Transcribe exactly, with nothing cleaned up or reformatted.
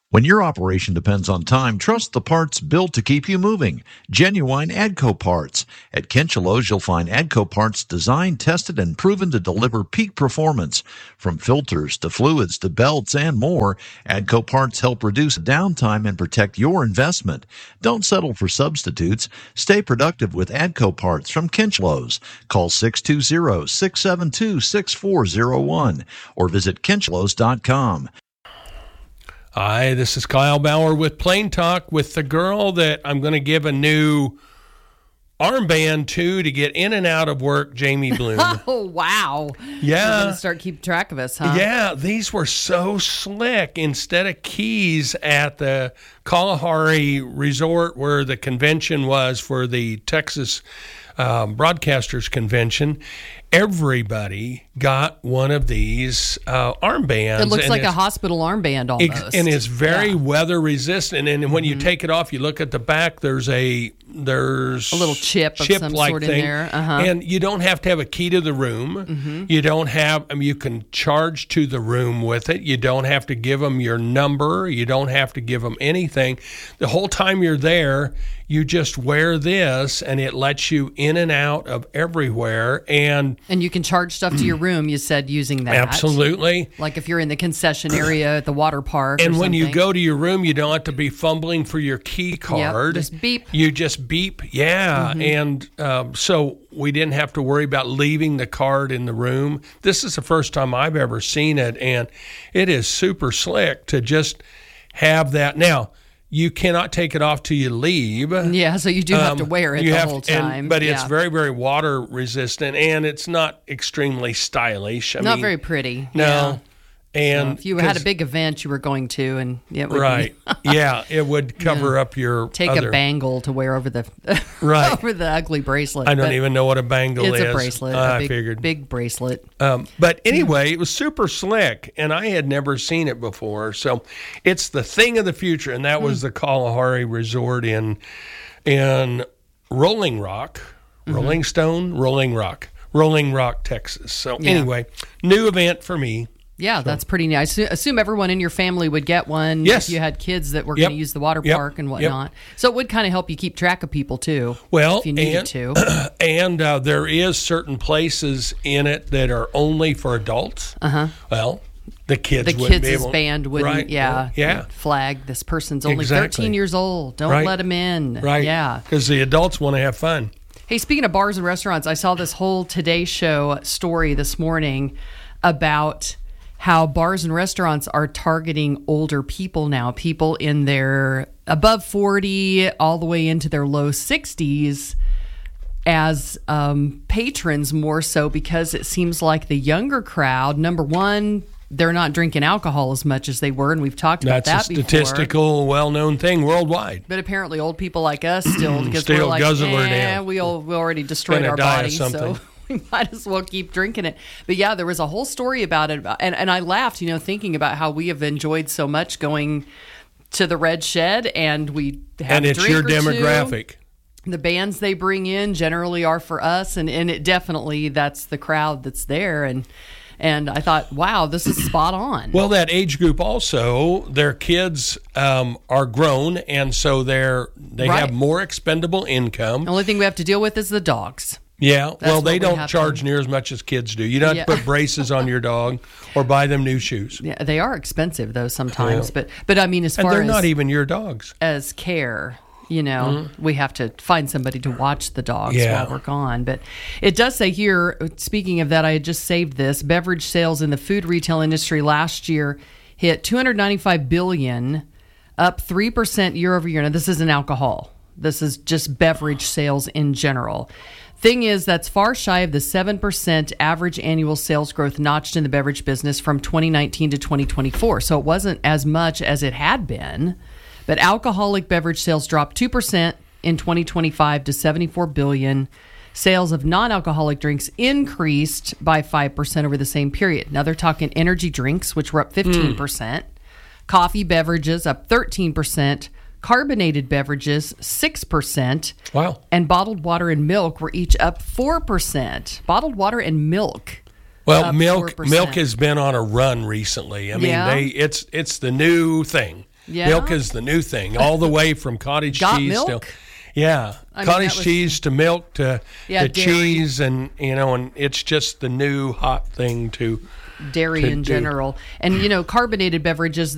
When your operation depends on time, trust the parts built to keep you moving. Genuine AGCO parts. At Kinchelo's, you'll find AGCO parts designed, tested, and proven to deliver peak performance. From filters to fluids to belts and more, AGCO parts help reduce downtime and protect your investment. Don't settle for substitutes. Stay productive with AGCO parts from Kinchelo's. Call six two zero, six seven two, six four zero one or visit kinchelos dot com. Hi, this is Kyle Bauer with Plain Talk with the girl that I'm going to give a new armband to to get in and out of work, Jamie Bloom. Oh, wow. Yeah. You're going to start keep track of us, huh? Yeah, these were so slick. Instead of keys at the Kalahari Resort where the convention was for the Texas um, Broadcasters Convention, everybody got one of these uh, armbands. It looks and like a hospital armband almost. And it's very yeah. weather resistant. And when mm-hmm. you take it off, you look at the back, there's a there's a little chip, chip of some like sort thing. in there. Uh-huh. And you don't have to have a key to the room. Mm-hmm. You don't have, I mean, you can charge to the room with it. You don't have to give them your number. You don't have to give them anything. The whole time you're there, you just wear this, and it lets you in and out of everywhere. And and you can charge stuff to your room, you said, using that. Absolutely. Like if you're in the concession area at the water park And or when you something. go to your room, you don't have to be fumbling for your key card. Yep, just beep. You just beep. Yeah. Mm-hmm. And um, so we didn't have to worry about leaving the card in the room. This is the first time I've ever seen it, and it is super slick to just have that. Now, you cannot take it off till you leave. Yeah, so you do have um, to wear it you the have whole to, and- time. but it's Yeah. very, very water resistant, and it's not extremely stylish. I Not mean, very pretty. No. Yeah. And So if you had a 'cause- big event you were going to, and it would right, be, yeah, it would cover Yeah. up your take other, a bangle to wear over the Right. over the ugly bracelet. I don't But even know what a bangle it's is. a bracelet. I a big, figured. big bracelet. Um, but anyway, it was super slick, and I had never seen it before. So it's the thing of the future, and that was the Kalahari Resort in in Rolling Rock, Rolling Stone, Rolling Rock, Rolling Rock, Texas. So Yeah. anyway, new event for me. Yeah, that's pretty nice. I assume everyone in your family would get one Yes. if you had kids that were Yep. going to use the water Yep. park and Yep. whatnot. So it would kind of help you keep track of people, too, Well, if you needed and, to. and uh, there is certain places in it that are only for adults. Uh-huh. Well, the kids The wouldn't be kids' able, band wouldn't, right, yeah, yeah, flag, this person's only Exactly. thirteen years old. Don't Right. let them in. right, Yeah. because the adults want to have fun. Hey, speaking of bars and restaurants, I saw this whole Today Show story this morning about how bars and restaurants are targeting older people now, people in their above forty all the way into their low sixties as um, patrons, more so because it seems like the younger crowd, number one, they're not drinking alcohol as much as they were, and we've talked about That's that a before. statistical, well-known thing worldwide. But apparently old people like us still, because Still we're like, guzzler eh, down. we, all, we already destroyed Gonna our die of bodies, something. so we might as well keep drinking it. But yeah, there was a whole story about it, and, and I laughed, you know, thinking about how we have enjoyed so much going to the Red Shed, and we have And a it's drink your or two. demographic. The bands they bring in generally are for us, and, and it definitely, that's the crowd that's there, and and I thought, wow, this is spot on. Well, that age group also, their kids um, are grown, and so they're they Right. have more expendable income. The only thing we have to deal with is the dogs. Yeah, well, what they we don't have charge to- near as much as kids do. You don't have to Yeah. put braces on your dog or buy them new shoes. Yeah, they are expensive though sometimes, Yeah. but but I mean, as And far they're as not even your dogs. as care, you know, we have to find somebody to watch the dogs Yeah. while we're gone. But it does say here, speaking of that, I had just saved this. Beverage sales in the food retail industry last year hit two hundred ninety-five billion dollars, up three percent year over year. Now, this isn't alcohol. This is just beverage sales in general. Thing is, that's far shy of the seven percent average annual sales growth notched in the beverage business from twenty nineteen to twenty twenty-four. So it wasn't as much as it had been. But alcoholic beverage sales dropped two percent in twenty twenty-five to seventy-four billion dollars. Sales of non-alcoholic drinks increased by five percent over the same period. Now they're talking energy drinks, which were up fifteen percent. Coffee beverages up thirteen percent. Carbonated beverages, six percent. Wow. And bottled water and milk were each up four percent. Bottled water and milk. Well, up milk four percent. milk has been on a run recently. I mean, Yeah. they it's it's the new thing. Yeah? Milk is the new thing, all the way from cottage Got cheese milk? to yeah, I mean, cottage that was- cheese to milk to, Yeah, to dairy. cheese, and you know, and it's just the new hot thing to Dairy to in do. general. And, you know, carbonated beverages,